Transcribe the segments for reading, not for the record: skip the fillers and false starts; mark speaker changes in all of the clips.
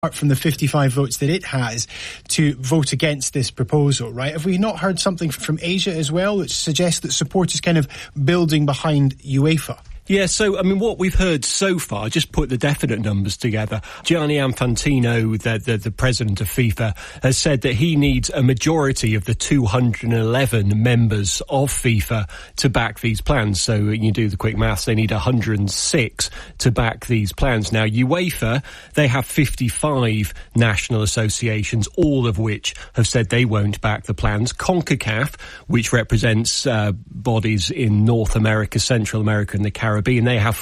Speaker 1: apart from the 55 votes that it has, to vote against this proposal, right? Have we not heard something from Asia as well, which suggests that support is kind of building behind UEFA?
Speaker 2: Yeah, so, I mean, what we've heard so far, just put the definite numbers together. Gianni Infantino, the president of FIFA, has said that he needs a majority of the 211 members of FIFA to back these plans. So you do the quick maths, they need 106 to back these plans. Now, UEFA, they have 55 national associations, all of which have said they won't back the plans. CONCACAF, which represents bodies in North America, Central America and the Caribbean, they have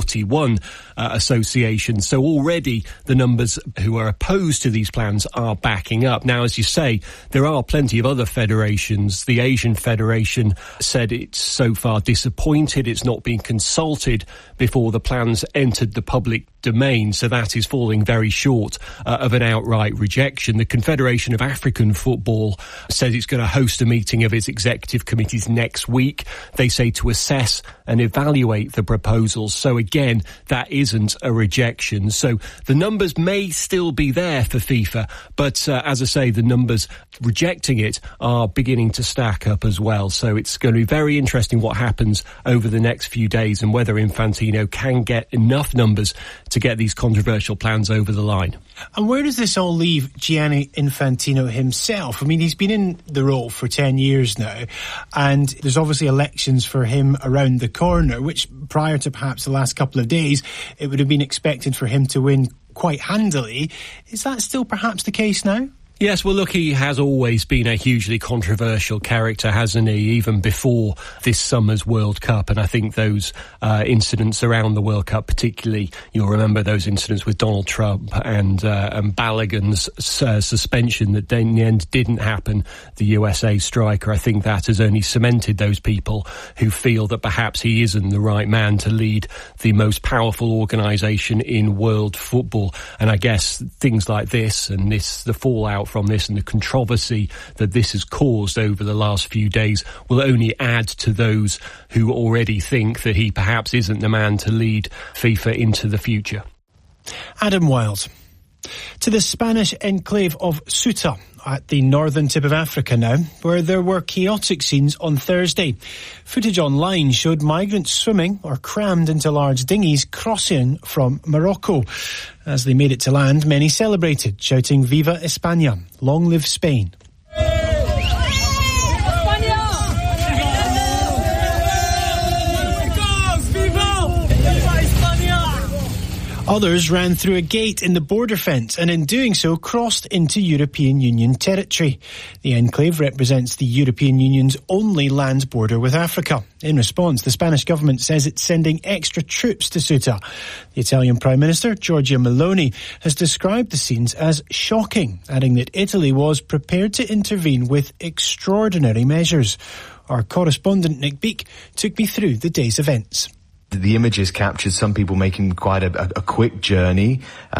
Speaker 2: 41 associations. So already the numbers who are opposed to these plans are backing up. Now, as you say, there are plenty of other federations. The Asian Federation said it's so far disappointed. It's not been consulted before the plans entered the public domain. So that is falling very short of an outright rejection. The Confederation of African Football says it's going to host a meeting of its executive committees next week. They say to assess and evaluate the proposals. So again, that isn't a rejection. So the numbers may still be there for FIFA, but as I say, the numbers rejecting it are beginning to stack up as well. So it's going to be very interesting what happens over the next few days and whether Infantino can get enough numbers to get these controversial plans over the line.
Speaker 1: And where does this all leave Gianni Infantino himself? I mean, he's been in the role for 10 years now, and there's obviously elections for him around the corner, which prior to perhaps the last couple of days, it would have been expected for him to win quite handily. Is that still perhaps the case now?
Speaker 2: Yes, well, look, he has always been a hugely controversial character, hasn't he, even before this summer's World Cup. And I think those incidents around the World Cup, particularly, you'll remember those incidents with Donald Trump and Balogun's suspension that in the end didn't happen, the USA striker. I think that has only cemented those people who feel that perhaps he isn't the right man to lead the most powerful organisation in world football. And I guess things like this and the fallout from this and the controversy that this has caused over the last few days will only add to those who already think that he perhaps isn't the man to lead FIFA into the future.
Speaker 1: Adam Wild. To the Spanish enclave of Ceuta at the northern tip of Africa now, where there were chaotic scenes on Thursday. Footage online showed migrants swimming or crammed into large dinghies crossing from Morocco. As they made it to land, many celebrated, shouting "Viva España! Long live Spain!" Others ran through a gate in the border fence and in doing so crossed into European Union territory. The enclave represents the European Union's only land border with Africa. In response, the Spanish government says it's sending extra troops to Ceuta. The Italian Prime Minister, Giorgia Meloni, has described the scenes as shocking, adding that Italy was prepared to intervene with extraordinary measures. Our correspondent Nick Beak took me through the day's events.
Speaker 3: The images captured some people making quite a quick journey,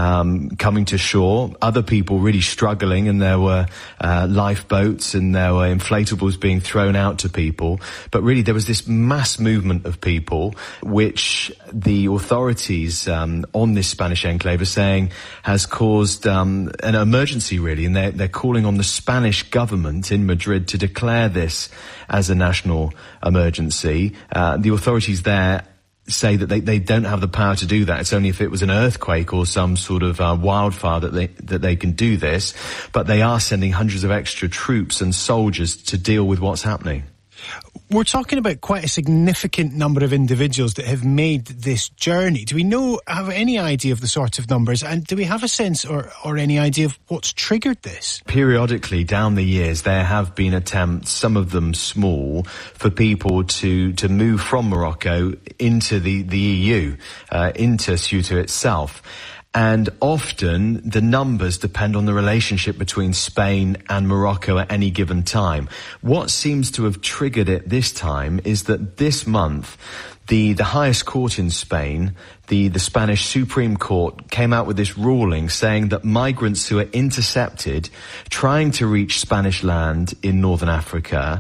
Speaker 3: coming to shore, other people really struggling, and there were lifeboats and there were inflatables being thrown out to people. But really there was this mass movement of people, which the authorities on this Spanish enclave are saying has caused an emergency, really, and they're calling on the Spanish government in Madrid to declare this as a national emergency. The authorities there say that they don't have the power to do that. It's only if it was an earthquake or some sort of wildfire that they can do this. But they are sending hundreds of extra troops and soldiers to deal with what's happening.
Speaker 1: We're talking about quite a significant number of individuals that have made this journey. Do we have any idea of the sort of numbers? And do we have a sense or any idea of what's triggered this? Periodically, down the years, there have been attempts, some of them small, for people to move from Morocco into the EU, into Ceuta itself. And often the numbers depend on the relationship between Spain and Morocco at any given time. What seems to have triggered it this time is that this month, the highest court in Spain, the Spanish Supreme Court, came out with this ruling saying that migrants who are intercepted trying to reach Spanish land in northern Africa,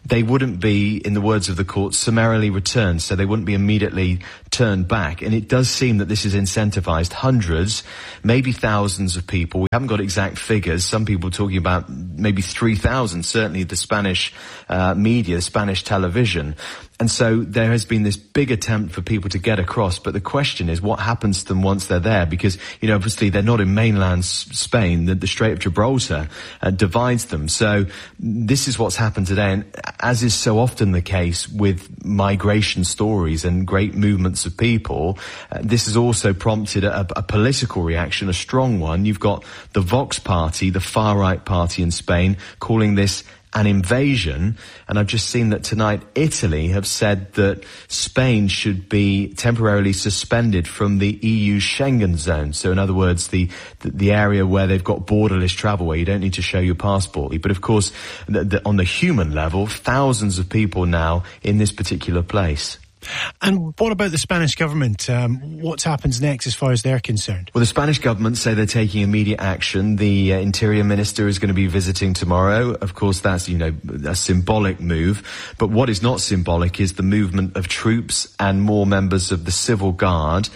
Speaker 3: they wouldn't be, in the words of the court, summarily returned, so they wouldn't be immediately turned back. And it does seem that this has incentivized hundreds, maybe thousands of people. We haven't got exact figures. Some people are talking about maybe 3,000, certainly the Spanish media, Spanish television. And so there has been this big attempt for people to get across, but the question is what happens to them once they're there? Because, you know, obviously they're not in mainland Spain. The Strait of Gibraltar divides them. So this is what's happened today. And as is so often the case with migration stories and great movements of people, this has also prompted a political reaction, a strong one. You've got the Vox party, the far-right party in Spain, calling this an invasion. And I've just seen that tonight Italy have said that Spain should be temporarily suspended from the EU Schengen zone. So in other words, the area where they've got borderless travel, where you don't need to show your passport. But of course, on the human level, thousands of people now in this particular place.
Speaker 1: And what about the Spanish government? What happens next as far as they're concerned?
Speaker 3: Well, the Spanish government say they're taking immediate action. The Interior Minister is going to be visiting tomorrow. Of course, that's, a symbolic move. But what is not symbolic is the movement of troops and more members of the Civil Guard.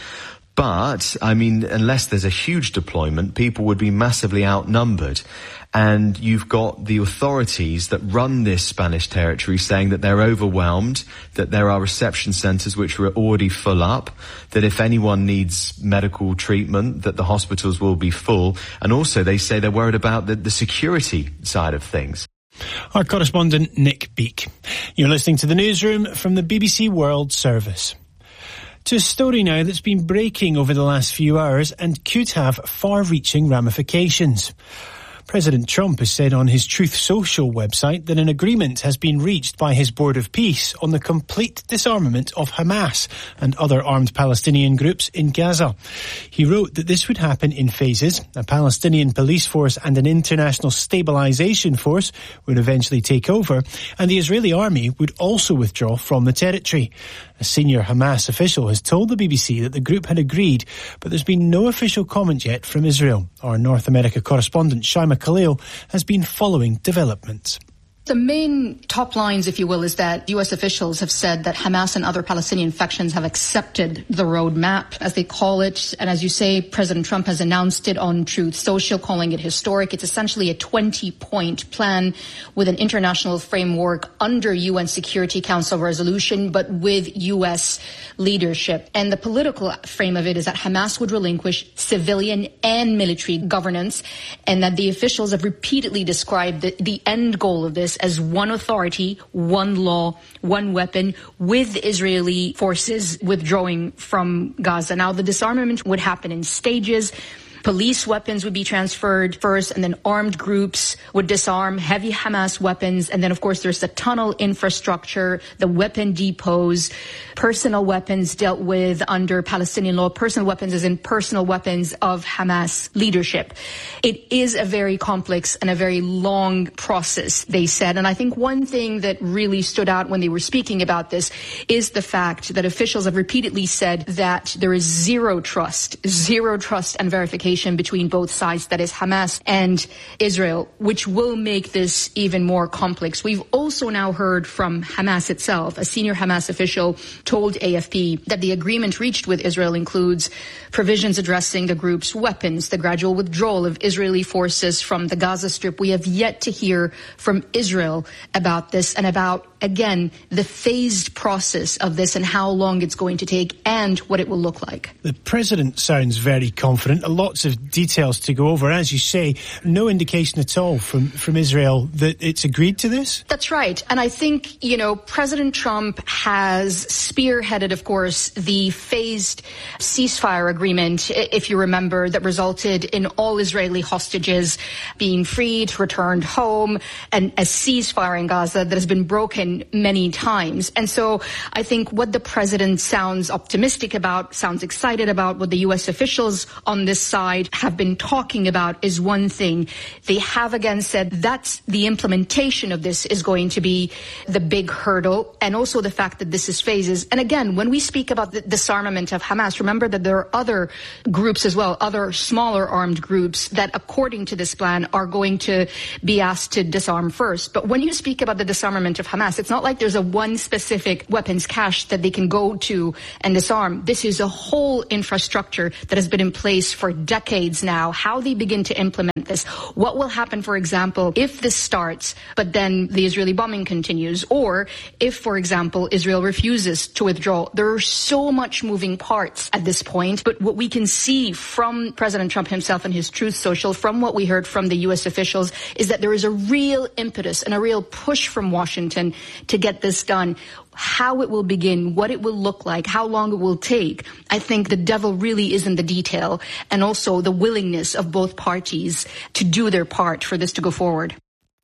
Speaker 3: But, unless there's a huge deployment, people would be massively outnumbered. And you've got the authorities that run this Spanish territory saying that they're overwhelmed, that there are reception centres which are already full up, that if anyone needs medical treatment, that the hospitals will be full. And also they say they're worried about the security side of things.
Speaker 1: Our correspondent Nick Beake. You're listening to the newsroom from the BBC World Service. To a story now that's been breaking over the last few hours and could have far-reaching ramifications. President Trump has said on his Truth Social website that an agreement has been reached by his Board of Peace on the complete disarmament of Hamas and other armed Palestinian groups in Gaza. He wrote that this would happen in phases. A Palestinian police force and an international stabilization force would eventually take over, and the Israeli army would also withdraw from the territory. A senior Hamas official has told the BBC that the group had agreed, but there's been no official comment yet from Israel. Our North America correspondent Shaima Khalil has been following developments.
Speaker 4: The main top lines, if you will, is that U.S. officials have said that Hamas and other Palestinian factions have accepted the roadmap, as they call it. And as you say, President Trump has announced it on Truth Social, calling it historic. It's essentially a 20-point plan with an international framework under UN Security Council resolution, but with U.S. leadership. And the political frame of it is that Hamas would relinquish civilian and military governance, and that the officials have repeatedly described the end goal of this as one authority, one law, one weapon, with Israeli forces withdrawing from Gaza. Now, the disarmament would happen in stages. Police weapons would be transferred first, and then armed groups would disarm heavy Hamas weapons. And then, of course, there's the tunnel infrastructure, the weapon depots, personal weapons dealt with under Palestinian law. Personal weapons as in personal weapons of Hamas leadership. It is a very complex and a very long process, they said. And I think one thing that really stood out when they were speaking about this is the fact that officials have repeatedly said that there is zero trust and verification between both sides, that is Hamas and Israel, which will make this even more complex. We've also now heard from Hamas itself. A senior Hamas official told AFP that the agreement reached with Israel includes provisions addressing the group's weapons, the gradual withdrawal of Israeli forces from the Gaza Strip. We have yet to hear from Israel about this and about, again, the phased process of this and how long it's going to take and what it will look like.
Speaker 1: The president sounds very confident. Lots of details to go over. As you say, no indication at all from Israel that it's agreed to this?
Speaker 4: That's right. And I think, President Trump has spearheaded, of course, the phased ceasefire agreement, if you remember, that resulted in all Israeli hostages being freed, returned home, and a ceasefire in Gaza that has been broken many times. And so I think what the president sounds optimistic about, sounds excited about, what the U.S. officials on this side side have been talking about is one thing. They have again said that's the implementation of this is going to be the big hurdle, and also the fact that this is phases. And again, when we speak about the disarmament of Hamas, remember that there are other groups as well, other smaller armed groups that, according to this plan, are going to be asked to disarm first. But when you speak about the disarmament of Hamas, it's not like there's a one specific weapons cache that they can go to and disarm. This is a whole infrastructure that has been in place for decades now. How they begin to implement this, what will happen, for example, if this starts, but then the Israeli bombing continues, or if, for example, Israel refuses to withdraw. There are so much moving parts at this point, but what we can see from President Trump himself and his Truth Social, from what we heard from the U.S. officials, is that there is a real impetus and a real push from Washington to get this done. How it will begin, what it will look like, how long it will take. I think the devil really is in the detail, and also the willingness of both parties to do their part for this to go forward.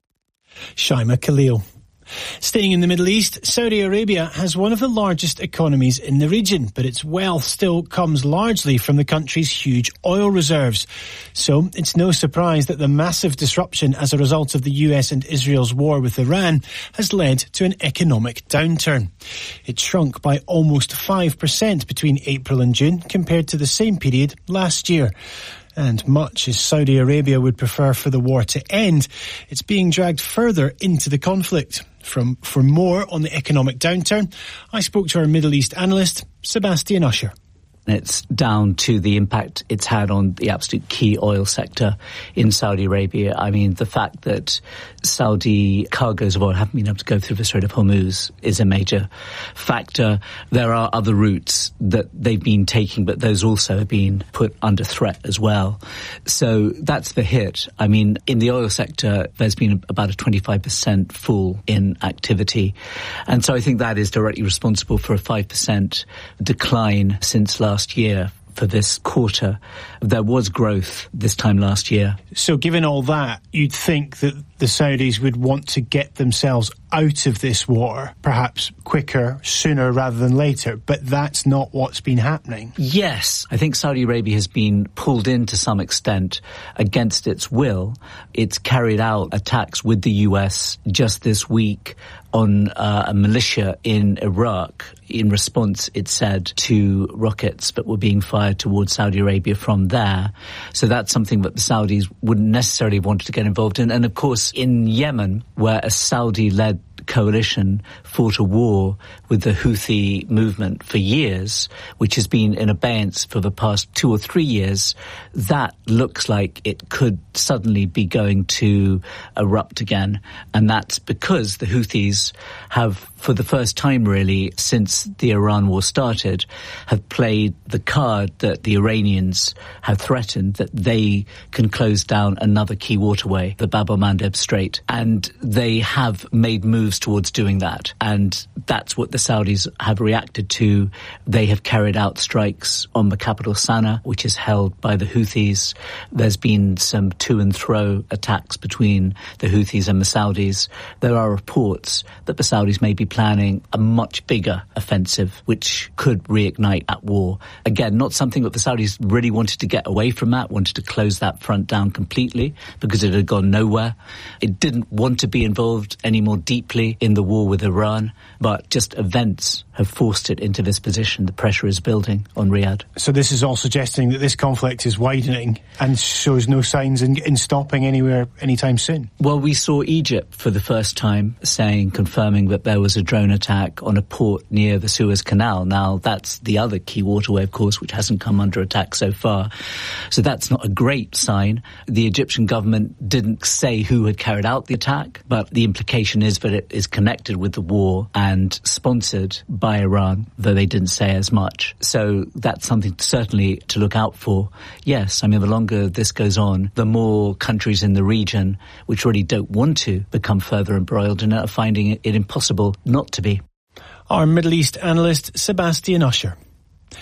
Speaker 1: Shaima Khalil. Staying in the Middle East, Saudi Arabia has one of the largest economies in the region, but its wealth still comes largely from the country's huge oil reserves. So it's no surprise that the massive disruption as a result of the US and Israel's war with Iran has led to an economic downturn. It shrunk by almost 5% between April and June compared to the same period last year. And much as Saudi Arabia would prefer for the war to end, it's being dragged further into the conflict. For more on the economic downturn, I spoke to our Middle East analyst, Sebastian Usher.
Speaker 5: It's down to the impact it's had on the absolute key oil sector in Saudi Arabia. I mean, the fact that Saudi cargoes of oil haven't been able to go through the Strait of Hormuz is a major factor. There are other routes that they've been taking, but those also have been put under threat as well. So that's the hit. I mean, in the oil sector, there's been about a 25% fall in activity. And so I think that is directly responsible for a 5% decline since last year. For this quarter, there was growth this time last year.
Speaker 1: So given all that, you'd think that the Saudis would want to get themselves out of this war, perhaps quicker, sooner rather than later, but that's not what's been happening.
Speaker 5: Yes, I think Saudi Arabia has been pulled in to some extent against its will. It's carried out attacks with the US just this week on a militia in Iraq in response, it said, to rockets that were being fired towards Saudi Arabia from there. So that's something that the Saudis wouldn't necessarily want to get involved in. And of course, in Yemen, where a Saudi-led coalition fought a war with the Houthi movement for years, which has been in abeyance for the past 2 or 3 years, that looks like it could suddenly be going to erupt again. And that's because the Houthis have, for the first time really since the Iran war started, have played the card that the Iranians have threatened, that they can close down another key waterway, the Bab el-Mandeb Strait. And they have made moves towards doing that. And that's what the Saudis have reacted to. They have carried out strikes on the capital Sana'a, which is held by the Houthis. There's been some to and fro attacks between the Houthis and the Saudis. There are reports that the Saudis may be planning a much bigger offensive, which could reignite that war. Again, not something that the Saudis really wanted to get away from that, wanted to close that front down completely because it had gone nowhere. It didn't want to be involved any more deeply in the war with Iran, but just events have forced it into this position. The pressure is building on Riyadh.
Speaker 1: So this is all suggesting that this conflict is widening and shows no signs in stopping anywhere anytime soon.
Speaker 5: Well, we saw Egypt for the first time confirming that there was a drone attack on a port near the Suez Canal. Now, that's the other key waterway, of course, which hasn't come under attack so far. So that's not a great sign. The Egyptian government didn't say who had carried out the attack, but the implication is that it is connected with the war and sponsored by Iran, though they didn't say as much. So that's something certainly to look out for. Yes, I mean, the longer this goes on, the more countries in the region which really don't want to become further embroiled in it are finding it impossible not to be.
Speaker 1: Our Middle East analyst, Sebastian Usher.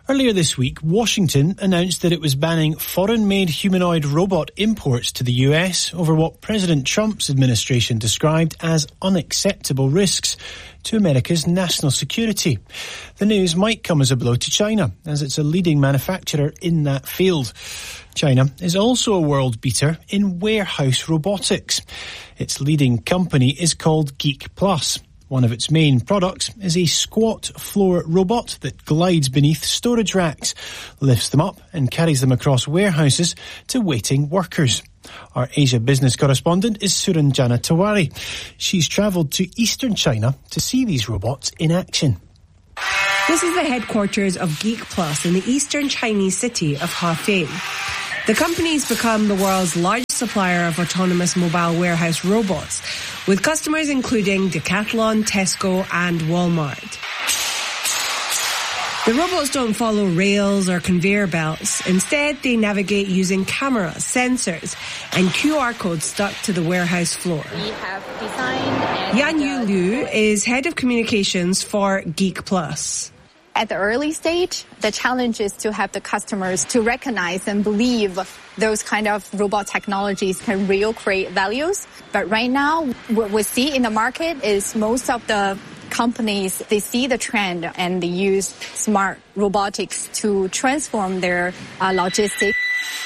Speaker 1: Earlier this week, Washington announced that it was banning foreign-made humanoid robot imports to the US over what President Trump's administration described as unacceptable risks to America's national security. The news might come as a blow to China, as it's a leading manufacturer in that field. China is also a world beater in warehouse robotics. Its leading company is called Geek Plus. One of its main products is a squat floor robot that glides beneath storage racks, lifts them up and carries them across warehouses to waiting workers. Our Asia business correspondent is Suranjana Tewari. She's travelled to eastern China to see these robots in action.
Speaker 6: This is the headquarters of Geek Plus in the eastern Chinese city of Hefei. The company's become the world's largest supplier of autonomous mobile warehouse robots, with customers including Decathlon, Tesco and Walmart. The robots don't follow rails or conveyor belts. Instead, they navigate using cameras, sensors and QR codes stuck to the warehouse floor.
Speaker 7: We have designed
Speaker 6: Yan Yu Liu is head of communications for Geek Plus.
Speaker 7: At the early stage, the challenge is to have the customers to recognize and believe those kind of robot technologies can really create values. But right now, what we see in the market is most of the companies, they see the trend and they use smart robotics to transform their logistics.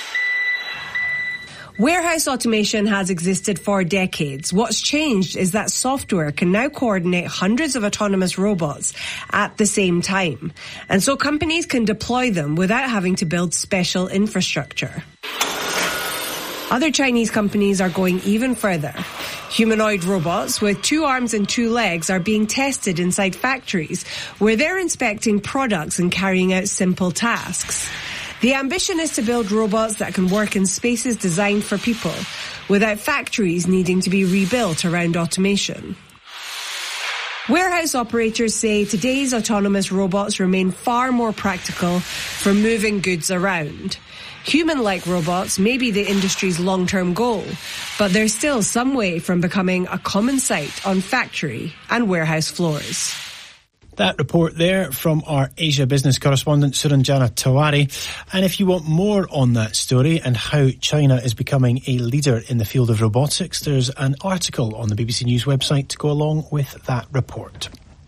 Speaker 6: Warehouse automation has existed for decades. What's changed is that software can now coordinate hundreds of autonomous robots at the same time. And so companies can deploy them without having to build special infrastructure. Other Chinese companies are going even further. Humanoid robots with 2 arms and 2 legs are being tested inside factories where they're inspecting products and carrying out simple tasks. The ambition is to build robots that can work in spaces designed for people, without factories needing to be rebuilt around automation. Warehouse operators say today's autonomous robots remain far more practical for moving goods around. Human-like robots may be the industry's long-term goal, but they're still some way from becoming a common sight on factory and warehouse floors.
Speaker 1: That report there from our Asia business correspondent Suranjana Tewari. And if you want more on that story and how China is becoming a leader in the field of robotics, there's an article on the BBC News website to go along with that report.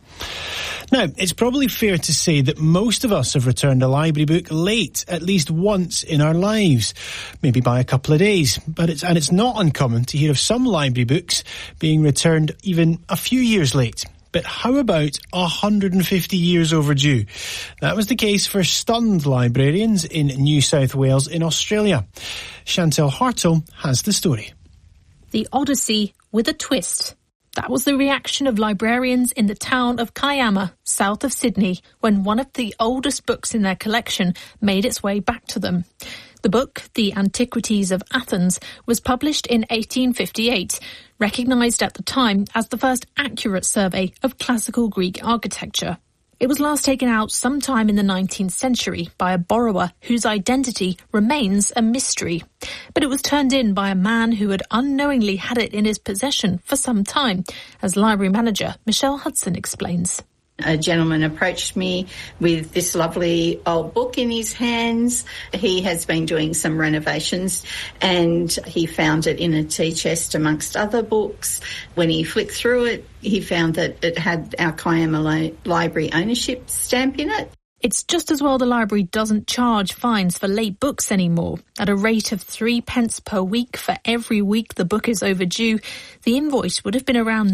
Speaker 1: Now, it's probably fair to say that most of us have returned a library book late, at least once in our lives, maybe by a couple of days. But it's not uncommon to hear of some library books being returned even a few years late. But how about 150 years overdue? That was the case for stunned librarians in New South Wales in Australia. Chantel Hartle has the story.
Speaker 8: The Odyssey with a twist. That was the reaction of librarians in the town of Kiama, south of Sydney, when one of the oldest books in their collection made its way back to them. The book, The Antiquities of Athens, was published in 1858, recognised at the time as the first accurate survey of classical Greek architecture. It was last taken out sometime in the 19th century by a borrower whose identity remains a mystery. But it was turned in by a man who had unknowingly had it in his possession for some time, as library manager Michelle Hudson explains.
Speaker 9: A gentleman approached me with this lovely old book in his hands. He has been doing some renovations and he found it in a tea chest amongst other books. When he flicked through it, he found that it had our Kiama Library ownership stamp in it.
Speaker 8: It's just as well the library doesn't charge fines for late books anymore. At a rate of 3 pence per week for every week the book is overdue, the invoice would have been around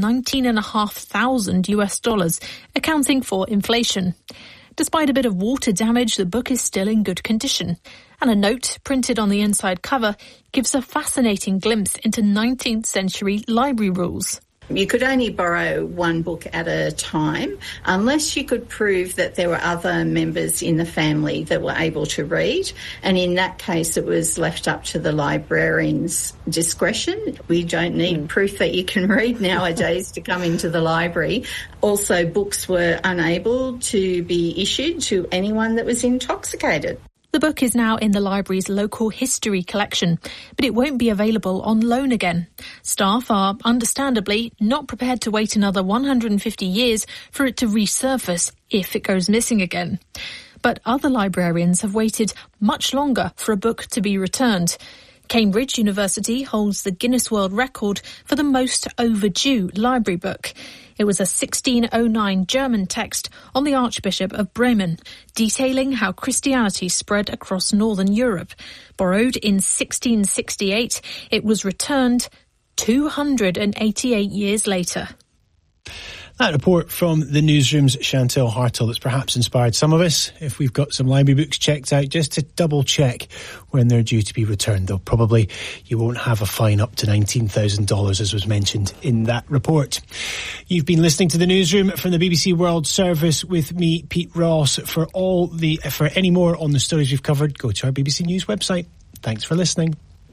Speaker 8: $19,500 accounting for inflation. Despite a bit of water damage, the book is still in good condition. And a note printed on the inside cover gives a fascinating glimpse into 19th century library rules.
Speaker 9: You could only borrow one book at a time unless you could prove that there were other members in the family that were able to read. And in that case, it was left up to the librarian's discretion. We don't need proof that you can read nowadays to come into the library. Also, books were unable to be issued to anyone that was intoxicated.
Speaker 8: The book is now in the library's local history collection, but it won't be available on loan again. Staff are, understandably, not prepared to wait another 150 years for it to resurface if it goes missing again. but other librarians have waited much longer for a book to be returned. Cambridge University holds the Guinness World Record for the most overdue library book. It was a 1609 German text on the Archbishop of Bremen, detailing how Christianity spread across northern Europe. Borrowed in 1668, it was returned 288 years later.
Speaker 1: That report from the newsroom's Chantal Hartle that's perhaps inspired some of us, if we've got some library books checked out, just to double check when they're due to be returned. Though probably you won't have a fine up to $19,000, as was mentioned in that report. You've been listening to the newsroom from the BBC World Service with me, Pete Ross. For any more on the stories we've covered, go to our BBC News website. Thanks for listening.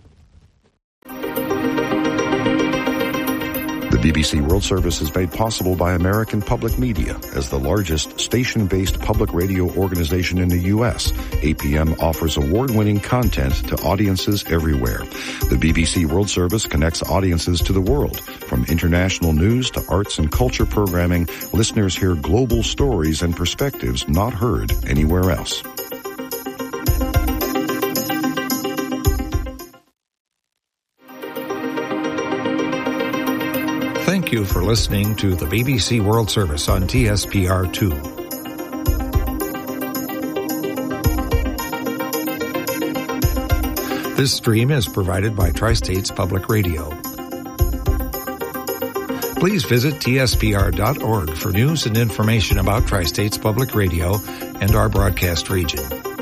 Speaker 10: The BBC World Service is made possible by American Public Media. As the largest station-based public radio organization in the U.S., APM offers award-winning content to audiences everywhere. The BBC World Service connects audiences to the world. From international news to arts and culture programming, listeners hear global stories and perspectives not heard anywhere else.
Speaker 11: Thank you for listening to the BBC World Service on TSPR2. This stream is provided by Tri-States Public Radio. Please visit tspr.org for news and information about Tri-States Public Radio and our broadcast region.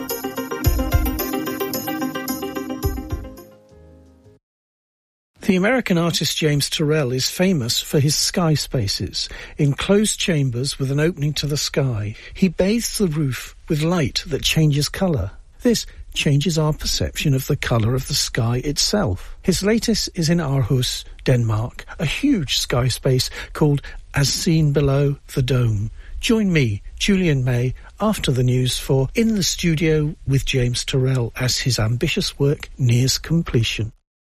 Speaker 12: The American artist James Turrell is famous for his sky spaces. In closed chambers with an opening to the sky, he bathes the roof with light that changes colour. This changes our perception of the colour of the sky itself. His latest is in Aarhus, Denmark, a huge sky space called As Seen Below the Dome. Join me, Julian May, after the news for In the Studio with James Turrell as his ambitious work nears completion.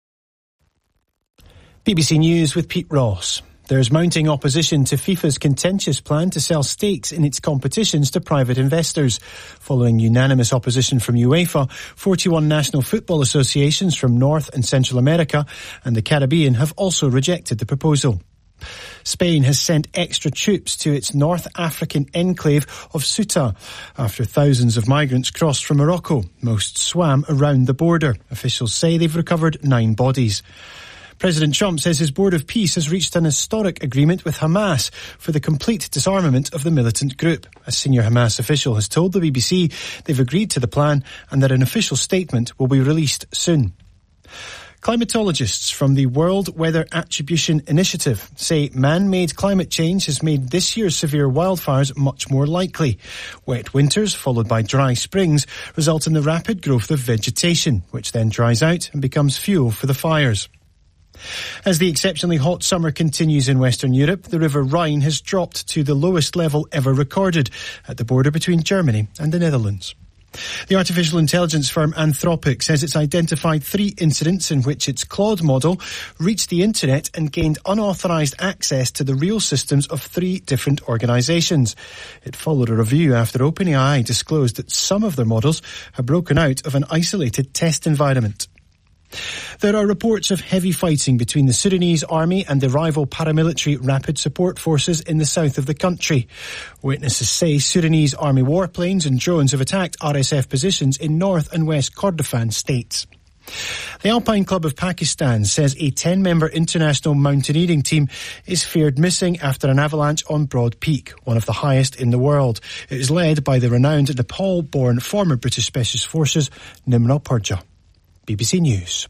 Speaker 1: BBC News with Pete Ross. There's mounting opposition to FIFA's contentious plan to sell stakes in its competitions to private investors. Following unanimous opposition from UEFA, 41 national football associations from North and Central America and the Caribbean have also rejected the proposal. Spain has sent extra troops to its North African enclave of Ceuta after thousands of migrants crossed from Morocco. Most swam around the border. Officials say they've recovered 9 bodies. President Trump says his Board of Peace has reached an historic agreement with Hamas for the complete disarmament of the militant group. A senior Hamas official has told the BBC they've agreed to the plan and that an official statement will be released soon. Climatologists from the World Weather Attribution Initiative say man-made climate change has made this year's severe wildfires much more likely. Wet winters, followed by dry springs, result in the rapid growth of vegetation, which then dries out and becomes fuel for the fires. As the exceptionally hot summer continues in Western Europe, the River Rhine has dropped to the lowest level ever recorded at the border between Germany and the Netherlands. The artificial intelligence firm Anthropic says it's identified 3 incidents in which its Claude model reached the internet and gained unauthorised access to the real systems of 3 different organisations. It followed a review after OpenAI disclosed that some of their models had broken out of an isolated test environment. There are reports of heavy fighting between the Sudanese army and the rival paramilitary rapid support forces in the south of the country. Witnesses say Sudanese army warplanes and drones have attacked RSF positions in North and West Kordofan states. The Alpine Club of Pakistan says a 10-member international mountaineering team is feared missing after an avalanche on Broad Peak, one of the highest in the world. It is led by the renowned Nepal-born former British Specialist Forces, Nimrod Purja. BBC News.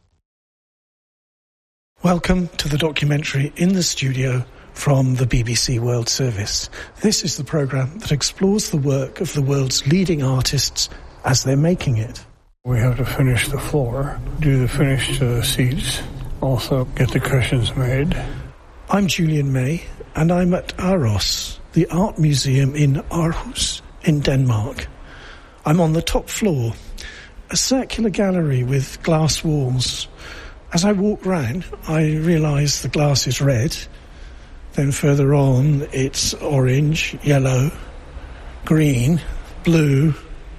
Speaker 12: Welcome to the documentary In the Studio from the BBC World Service. This is the programme that explores the work of the world's leading artists as they're making it.
Speaker 13: We have to finish the floor, do the finished seats, also get the cushions made.
Speaker 12: I'm Julian May, and I'm at Aros, the art museum in Aarhus, in Denmark. I'm on the top floor, a circular gallery with glass walls. As I walk round, I realise the glass is red. Then further on, it's orange, yellow, green, blue,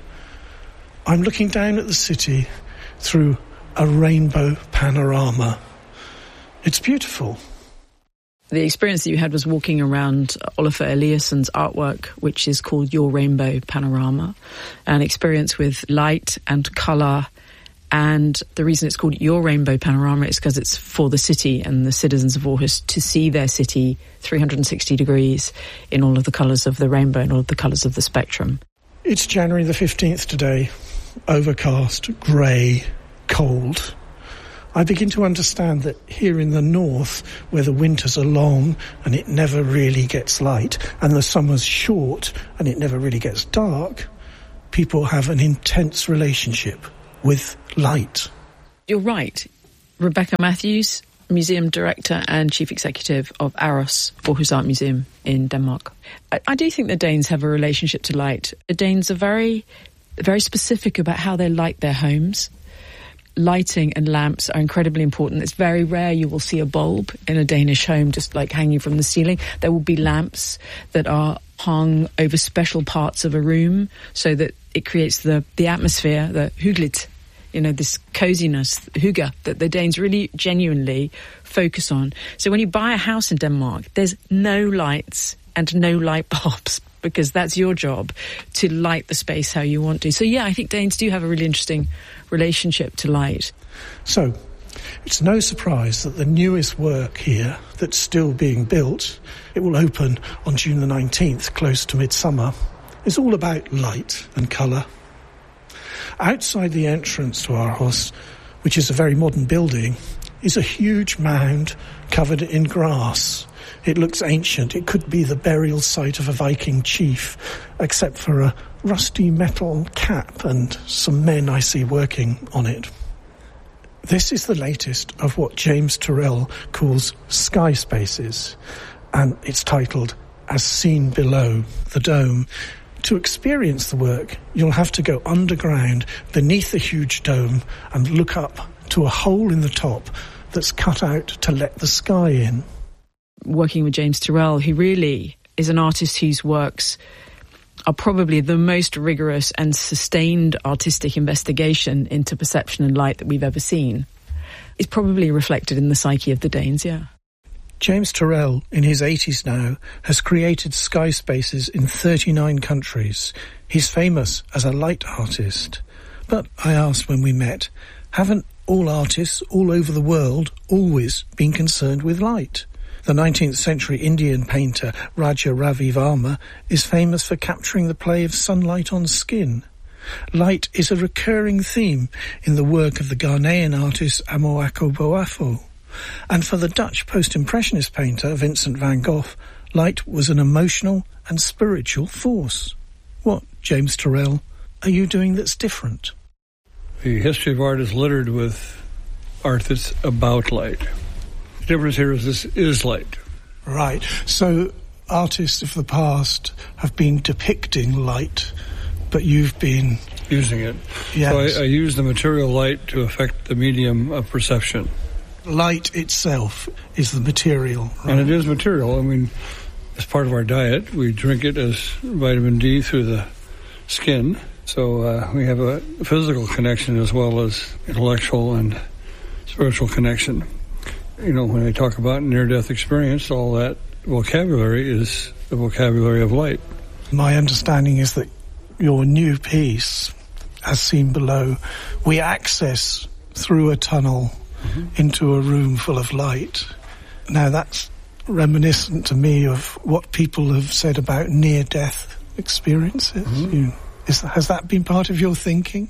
Speaker 12: I'm looking down at the city through a rainbow panorama. It's beautiful.
Speaker 14: The experience that you had was walking around Oliver Eliasson's artwork, which is called Your Rainbow Panorama, an experience with light and colour. And the reason it's called Your Rainbow Panorama is because it's for the city and the citizens of Aarhus to see their city 360 degrees in all of the colours of the rainbow and all of the colours of the spectrum.
Speaker 12: It's January the 15th today, overcast, grey, cold. I begin to understand that here in the north, where the winters are long and it never really gets light, and the summer's short and it never really gets dark, people have an intense relationship with light.
Speaker 14: You're right. Rebecca Matthews, Museum Director and Chief Executive of Aros, Aarhus Art Museum in Denmark. I do think the Danes have a relationship to light. The Danes are very, very specific about how they light their homes. Lighting and lamps are incredibly important. It's very rare you will see a bulb in a Danish home just like hanging from the ceiling. There will be lamps that are hung over special parts of a room so that it creates the atmosphere, the hyggeligt, this coziness, hygge, that the Danes really genuinely focus on. So when you buy a house in Denmark, there's no lights and no light bulbs, because that's your job, to light the space how you want to. So yeah, I think Danes do have a really interesting relationship to light.
Speaker 12: So it's no surprise that the newest work here that's still being built, it will open on June the 19th, close to midsummer, is all about light and colour. Outside the entrance to Aarhus, which is a very modern building, is a huge mound covered in grass. It looks ancient. It could be the burial site of a Viking chief, except for a rusty metal cap and some men I see working on it. This is the latest of what James Turrell calls Sky Spaces, and it's titled As Seen Below the Dome. To experience the work, you'll have to go underground beneath the huge dome and look up to a hole in the top that's cut out to let the sky in.
Speaker 14: Working with James Turrell, he really is an artist whose works are probably the most rigorous and sustained artistic investigation into perception and light that we've ever seen. It's probably reflected in the psyche of the Danes, yeah.
Speaker 12: James Turrell, in his 80s now, has created sky spaces in 39 countries. He's famous as a light artist. But I asked when we met, haven't all artists all over the world always been concerned with light? The 19th century Indian painter Raja Ravi Varma is famous for capturing the play of sunlight on skin. Light is a recurring theme in the work of the Ghanaian artist Amoako Boafo. And for the Dutch post-impressionist painter Vincent van Gogh, light was an emotional and spiritual force. What, James Turrell, are you doing that's different?
Speaker 13: The history of art is littered with art that's about light. The difference here is this is light.
Speaker 12: Right. So artists of the past have been depicting light, but you've been
Speaker 13: using it.
Speaker 12: Yes.
Speaker 13: So I use the material light to affect the medium of perception.
Speaker 12: Light itself is the material, right?
Speaker 13: And it is material. I mean, as part of our diet, we drink it as vitamin D through the skin. So we have a physical connection as well as intellectual and spiritual connection. When they talk about near-death experience, all that vocabulary is the vocabulary of light.
Speaker 12: My understanding is that your new piece, As Seen Below, we access through a tunnel into a room full of light. Now that's reminiscent to me of what people have said about near-death experiences. Has that been part of your thinking?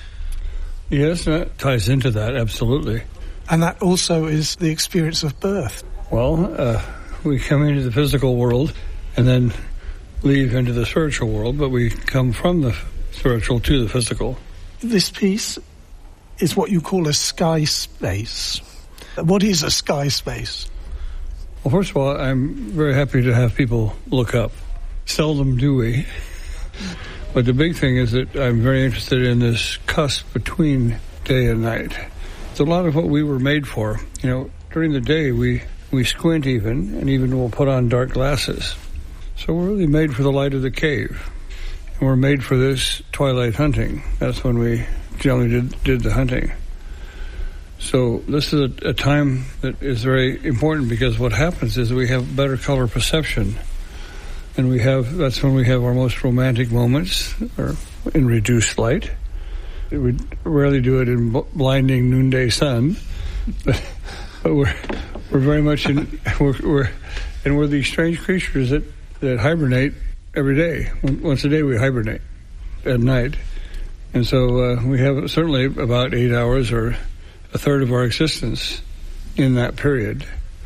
Speaker 13: Yes, that ties into that, absolutely.
Speaker 12: And that also is the experience of birth.
Speaker 13: Well, we come into the physical world and then leave into the spiritual world, but we come from the spiritual to the physical.
Speaker 12: This piece is what you call a sky space. What is a sky space?
Speaker 13: Well, first of all, I'm very happy to have people look up. Seldom do we. But the big thing is that I'm very interested in this cusp between day and night. It's a lot of what we were made for. During the day we squint even, and even we'll put on dark glasses. So we're really made for the light of the cave. We're made for this twilight hunting. That's when we generally did the hunting. So this is a time that is very important, because what happens is we have better color perception. And that's when we have our most romantic moments, or in reduced light. We rarely do it in blinding noonday sun, but we're very much we're these strange creatures that hibernate every day. Once a day we hibernate at night. And so we have certainly about 8 hours or a third of our existence in that period.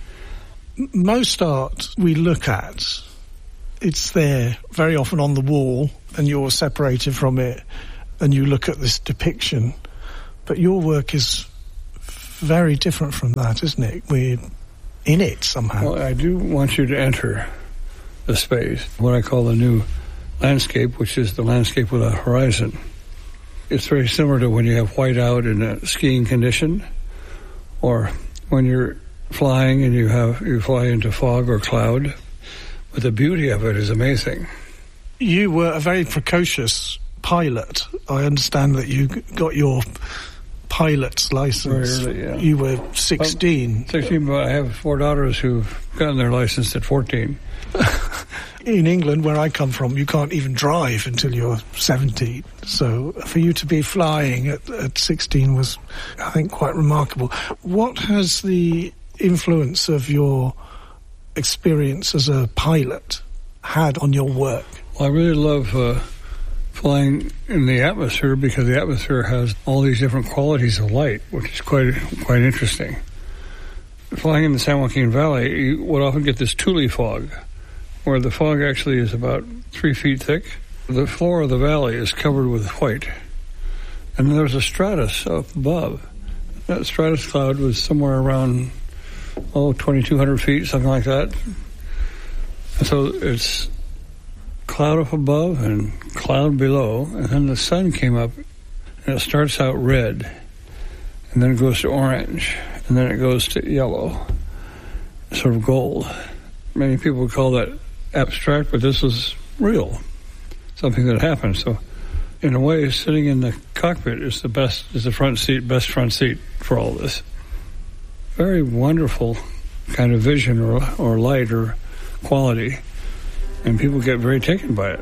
Speaker 12: Most art we look at, it's there very often on the wall, and you're separated from it, and you look at this depiction. But your work is very different from that, isn't it? We're in it somehow.
Speaker 13: Well, I do want you to enter the space, what I call the new landscape, which is the landscape with a horizon. It's very similar to when you have white out in a skiing condition, or when you're flying and you fly into fog or cloud. But the beauty of it is amazing.
Speaker 12: You were a very precocious pilot. I understand that you got your pilot's license.
Speaker 13: Very early, yeah.
Speaker 12: You were 16.
Speaker 13: 16, but I have 4 daughters who've gotten their license at 14.
Speaker 12: In England, where I come from, you can't even drive until you're 17. So for you to be flying at 16 was, I think, quite remarkable. What has the influence of your experience as a pilot had on your work?
Speaker 13: Well, I really love flying in the atmosphere, because the atmosphere has all these different qualities of light, which is quite interesting. Flying in the San Joaquin Valley, you would often get this tule fog, where the fog actually is about 3 feet thick. The floor of the valley is covered with white. And there's a stratus up above. That stratus cloud was somewhere around, 2,200 feet, something like that. And so it's cloud up above and cloud below, and then the sun came up, and it starts out red, and then it goes to orange, and then it goes to yellow, sort of gold. Many people would call that abstract, but this was real, something that happened. So in a way, sitting in the cockpit is the best front seat for all this. Very wonderful kind of vision or light or quality, and people get very taken by it.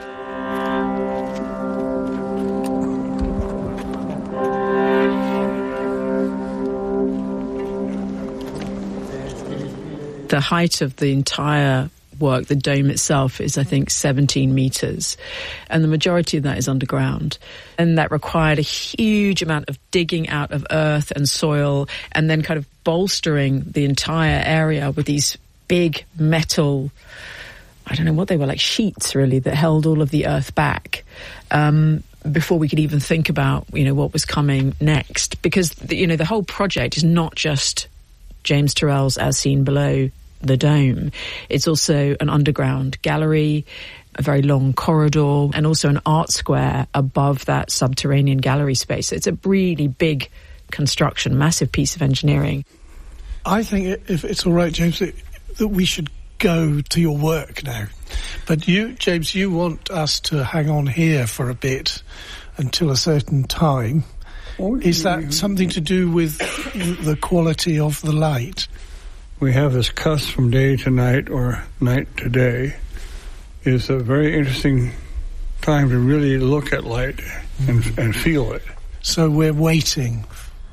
Speaker 14: The height of the entire work, the dome itself, is, I think, 17 meters. And the majority of that is underground. And that required a huge amount of digging out of earth and soil, and then kind of bolstering the entire area with these big metal, I don't know what they were, like sheets, really, that held all of the earth back. Before we could even think about, what was coming next. Because, the whole project is not just James Turrell's As Seen Below the Dome. It's also an underground gallery, a very long corridor, and also an art square above that subterranean gallery space. So it's a really big construction, massive piece of engineering.
Speaker 12: I think, if it's all right, James, that we should go to your work now. But you, James, you want us to hang on here for a bit until a certain time. Is that something to do with the quality of the light?
Speaker 13: We have this cusp from day to night or night to day. It's a very interesting time to really look at light and feel it.
Speaker 12: So we're waiting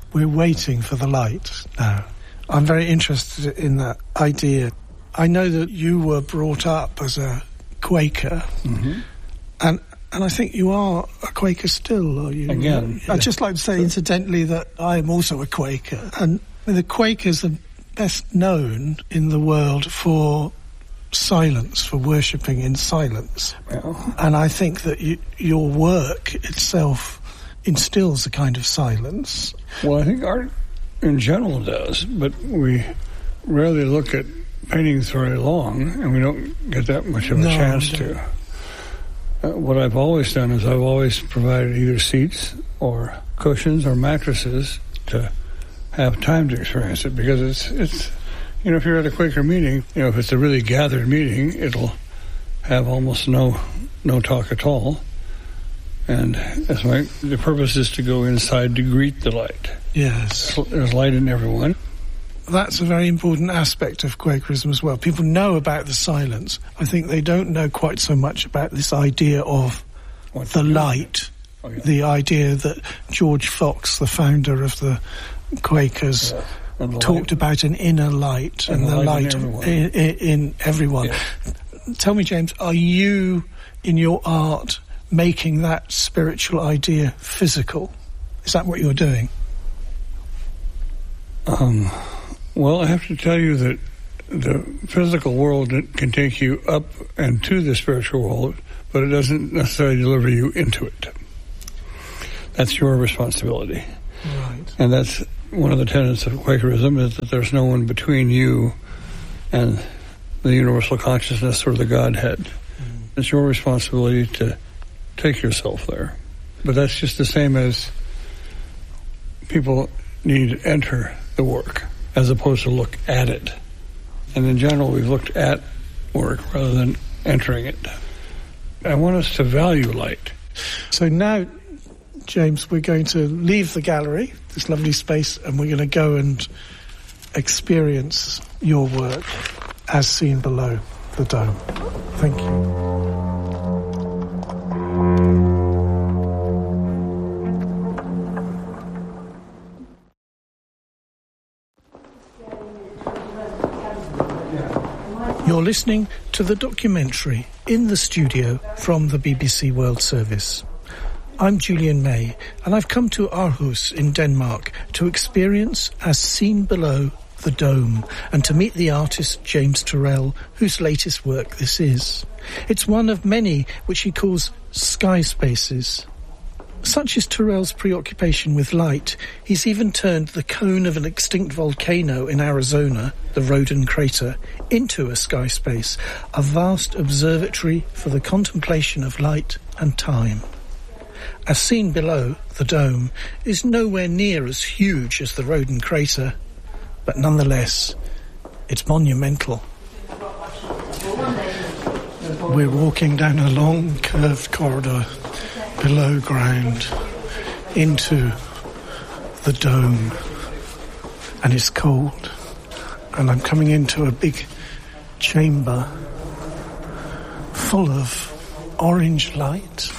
Speaker 12: for the light now. I'm very interested in that idea. I know that you were brought up as a Quaker, and I think you are a Quaker still, are you?
Speaker 13: Again.
Speaker 12: I'd just like to say, incidentally, that I am also a Quaker. And the Quakers are best known in the world for silence, for worshipping in silence.
Speaker 13: Well.
Speaker 12: And I think that your work itself instills a kind of silence.
Speaker 13: Well, I think art in general does, but we rarely look at paintings very long, and we don't get that much of a chance to. What I've always done is I've always provided either seats or cushions or mattresses to have time to experience it, because it's if you're at a Quaker meeting, if it's a really gathered meeting, it'll have almost no talk at all. And the purpose is to go inside to greet the light.
Speaker 12: Yes.
Speaker 13: There's light in everyone.
Speaker 12: That's a very important aspect of Quakerism as well. People know about the silence. I think they don't know quite so much about this idea of the light. Oh, yeah. The idea that George Fox, the founder of the Quakers, talked about an inner light and the light in everyone. Yeah. Tell me, James, are you, in your art, making that spiritual idea physical? Is that what you're doing?
Speaker 13: Well, I have to tell you that the physical world can take you up and to the spiritual world, but it doesn't necessarily deliver you into it. That's your responsibility.
Speaker 12: Right.
Speaker 13: And that's one of the tenets of Quakerism, is that there's no one between you and the universal consciousness or the Godhead. It's your responsibility to take yourself there. But that's just the same as people need to enter the work as opposed to look at it. And in general, we've looked at work rather than entering it. I want us to value light.
Speaker 12: So now, James, we're going to leave the gallery, this lovely space, and we're going to go and experience your work as seen below the dome. Thank you. You're listening to the documentary In the Studio from the BBC World Service. I'm Julian May, and I've come to Aarhus in Denmark to experience As Seen Below the Dome and to meet the artist James Turrell, whose latest work this is. It's one of many which he calls sky spaces. Such is Turrell's preoccupation with light, he's even turned the cone of an extinct volcano in Arizona, the Roden crater, into a sky space, a vast observatory for the contemplation of light and time. As Seen Below the Dome is nowhere near as huge as the Roden crater, but nonetheless, it's monumental. We're walking down a long curved corridor below ground into the dome, and it's cold, and I'm coming into a big chamber full of orange light,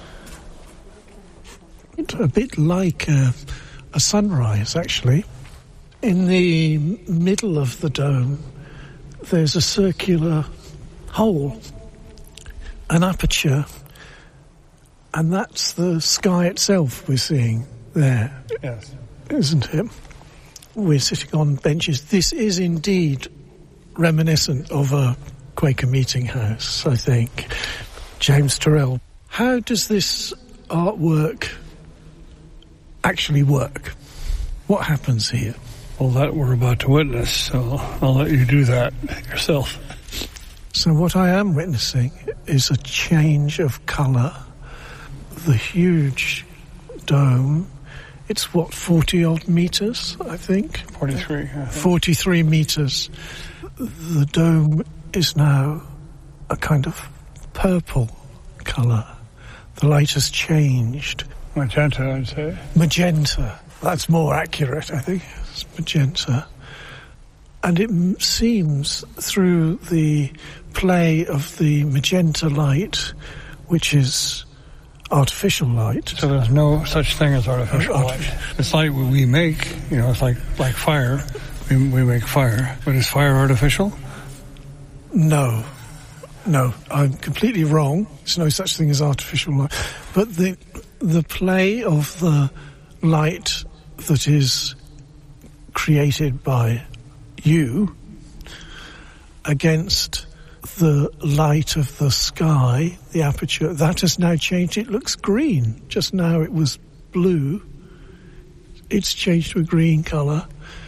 Speaker 12: a bit like a sunrise, actually. In the middle of the dome there's a circular hole, an aperture, and that's the sky itself we're seeing there.
Speaker 13: Yes.
Speaker 12: Isn't it? We're sitting on benches. This is indeed reminiscent of a Quaker meeting house, I think. James Turrell, how does this artwork actually work? What happens here?
Speaker 13: Well, that we're about to witness, so I'll let you do that yourself.
Speaker 12: So what I am witnessing is a change of colour. The huge dome, it's 40-odd metres, I think?
Speaker 13: 43.
Speaker 12: 43 metres. The dome is now a kind of purple colour. The light has changed.
Speaker 13: Magenta, I'd say.
Speaker 12: Magenta. That's more accurate, I think. It's magenta. And it seems through the play of the magenta light, which is artificial light.
Speaker 13: So there's no such thing as artificial light. It's light we make, it's like fire. We make fire. But is fire artificial?
Speaker 12: No, I'm completely wrong. There's no such thing as artificial light. But the play of the light that is created by you against the light of the sky, the aperture, that has now changed. It looks green. Just now it was blue. It's changed to a green colour.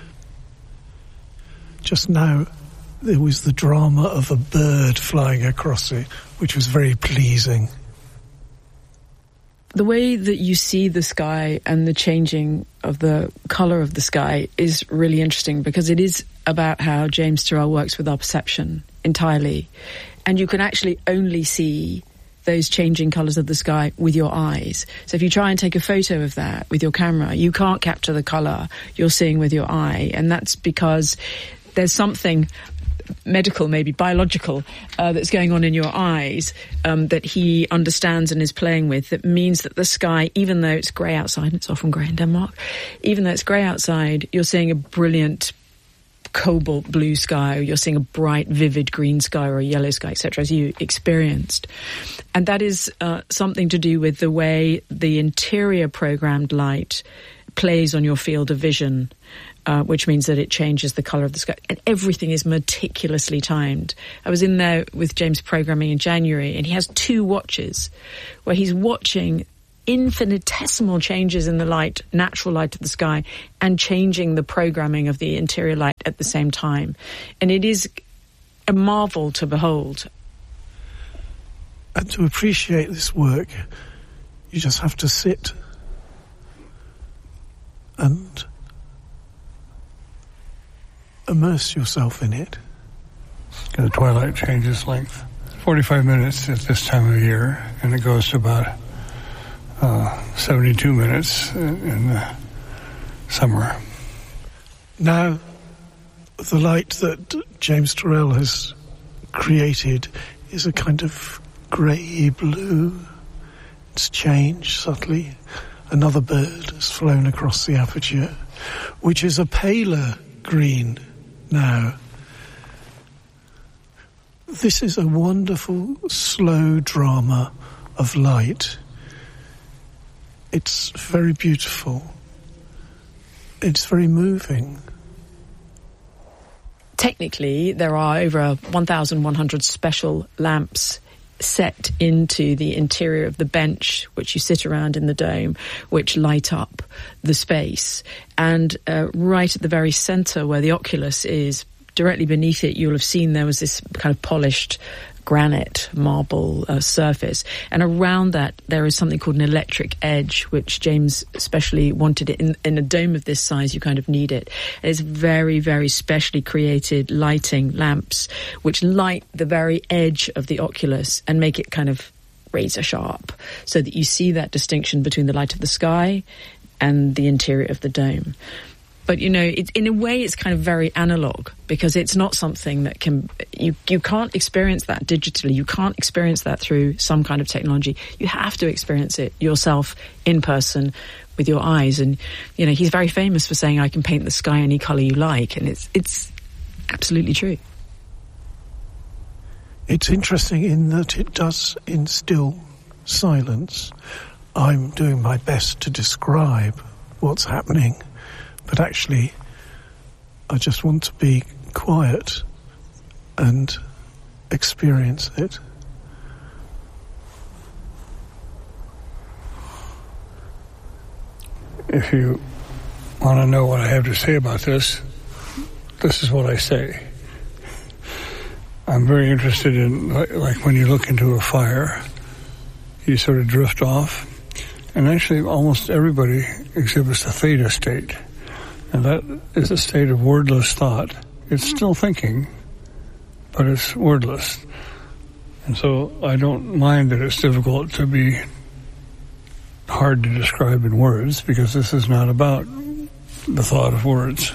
Speaker 12: Just now there was the drama of a bird flying across it, which was very pleasing.
Speaker 14: The way that you see the sky and the changing of the colour of the sky is really interesting, because it is about how James Turrell works with our perception entirely. And you can actually only see those changing colours of the sky with your eyes. So if you try and take a photo of that with your camera, you can't capture the colour you're seeing with your eye. And that's because there's something medical, maybe biological, that's going on in your eyes that he understands and is playing with, that means that the sky, even though it's grey outside, and it's often grey in Denmark, even though it's grey outside, you're seeing a brilliant cobalt blue sky, or you're seeing a bright, vivid green sky or a yellow sky, etc., as you experienced. And that is something to do with the way the interior programmed light plays on your field of vision, which means that it changes the colour of the sky. And everything is meticulously timed. I was in there with James programming in January, and he has 2 watches where he's watching infinitesimal changes in the light, natural light of the sky, and changing the programming of the interior light at the same time. And it is a marvel to behold.
Speaker 12: And to appreciate this work, you just have to sit and immerse yourself in it.
Speaker 13: The twilight changes length. 45 minutes at this time of year, and it goes to about 72 minutes in the summer.
Speaker 12: Now, the light that James Turrell has created is a kind of grey blue. It's changed subtly. Another bird has flown across the aperture, which is a paler green now. This is a wonderful, slow drama of light. It's very beautiful. It's very moving.
Speaker 14: Technically, there are over 1,100 special lamps set into the interior of the bench, which you sit around in the dome, which light up the space. And right at the very centre where the Oculus is, directly beneath it, you'll have seen there was this kind of polished granite marble surface, and around that there is something called an electric edge, which James especially wanted it in a dome of this size. You kind of need it. It's very, very specially created lighting lamps which light the very edge of the Oculus and make it kind of razor sharp, so that you see that distinction between the light of the sky and the interior of the dome. But, you know, in a way, it's kind of very analog, because it's not something that you can't experience that digitally. You can't experience that through some kind of technology. You have to experience it yourself in person with your eyes. And, you know, he's very famous for saying, I can paint the sky any colour you like. And it's absolutely true.
Speaker 12: It's interesting in that it does instill silence. I'm doing my best to describe what's happening, but actually I just want to be quiet and experience it.
Speaker 13: If you want to know what I have to say about this, this is what I say. I'm very interested in, like when you look into a fire, you sort of drift off, and actually almost everybody exhibits a theta state, and that is a state of wordless thought. It's still thinking, but it's wordless. And so I don't mind that it's difficult to be hard to describe in words, because this is not about the thought of words.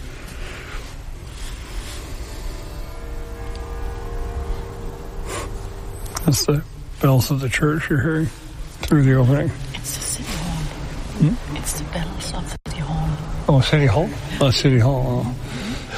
Speaker 13: That's the bells of the church you're hearing through the opening.
Speaker 15: It's the City Hall. It's the bells of City Hall.
Speaker 13: Oh, City Hall? Oh, City Hall. Oh.